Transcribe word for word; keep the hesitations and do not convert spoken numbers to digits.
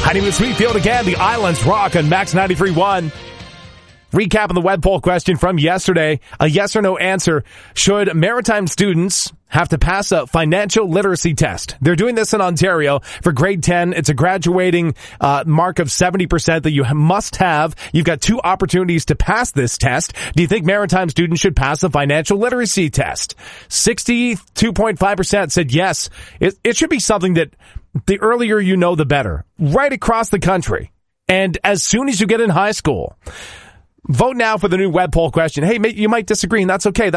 Hi, name is Sweetfield again. The Islands rock on Max ninety-three point one. Recap on the web poll question from yesterday. A yes or no answer. Should maritime students have to pass a financial literacy test? They're doing this in Ontario for grade ten. It's a graduating uh, mark of seventy percent that you must have. You've got two opportunities to pass this test. Do you think maritime students should pass a financial literacy test? sixty-two point five percent said yes. It, it should be something that the earlier you know, the better. Right across the country. And as soon as you get in high school. Vote now for the new web poll question. Hey, you might disagree, and that's okay.